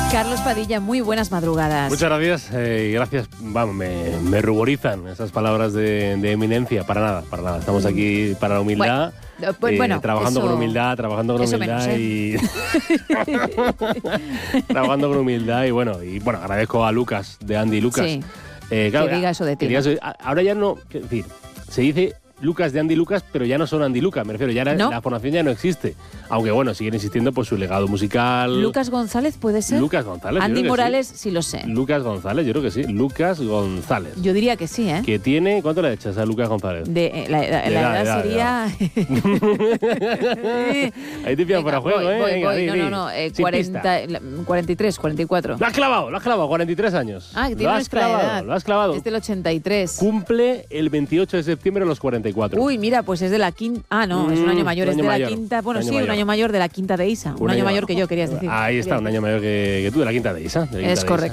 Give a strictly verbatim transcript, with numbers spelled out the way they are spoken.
Carlos Padilla, muy buenas madrugadas. Muchas gracias, eh, y gracias, vamos, me, me ruborizan esas palabras de, de eminencia, para nada, para nada. Estamos aquí para la humildad, bueno, pues, eh, bueno, trabajando eso, con humildad, trabajando con humildad menos, ¿eh? y trabajando con humildad y bueno, y bueno, agradezco a Lucas, de Andy Lucas. Sí, eh, claro, que diga eso de ti. que diga eso de- ahora ya no, es decir, se dice Lucas de Andy Lucas, pero ya no son Andy Lucas, me refiero, ya la, ¿No? la formación ya no existe. Aunque bueno, siguen existiendo por su legado musical. Lucas González, ¿puede ser? Lucas González. yo Andy creo que Morales, sí. sí lo sé. Lucas González, yo creo que sí. Lucas González. Yo diría que sí, ¿eh? Que tiene, ¿cuánto le echas a Lucas González? De, eh, la, la- la De edad, edad, de edad, sería... Ahí te pillan Venga, fuera juego, voy, ¿eh? voy, Venga, voy. di, No, di. no, no, eh, Sin cuarenta, pista. la- cuarenta y tres, cuarenta y cuatro. Lo has clavado, lo has clavado, cuarenta y tres años. Ah, que lo tiene has nuestra clavado, edad. lo has clavado. Es del ochenta y tres. Cumple el veintiocho de septiembre los cuarenta y cuatro. Uy, mira, pues es de la quinta... Ah, no, es un Mm, año mayor, un es año de mayor, la quinta... Bueno, un año sí, un mayor. año mayor de la quinta de Isa. Un, año mayor que yo, querías decir. Ahí está, un año mayor que, que tú, de la quinta de Isa. de la Es quinta de correcto. Isa.